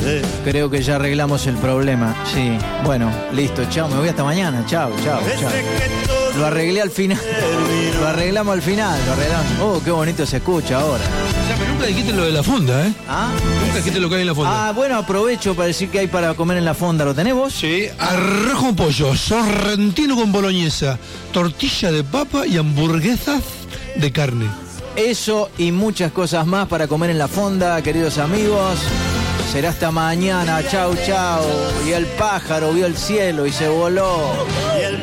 Creo que ya arreglamos el problema. Sí, bueno, listo, chao, me voy hasta mañana. Chao. Lo arreglé al final. Lo arreglamos al final. Oh, qué bonito se escucha ahora. O sea, pero nunca dijiste lo de la fonda, ¿eh? ¿Ah? Nunca dijiste lo que hay en la fonda. Ah, bueno, aprovecho para decir que hay para comer en la fonda. ¿Lo tenés vos? Sí, arroz con pollo, sorrentino con boloñesa, tortilla de papa y hamburguesas de carne. Eso y muchas cosas más para comer en la fonda, queridos amigos. Será hasta mañana. Chau. Y el pájaro vio el cielo y se voló.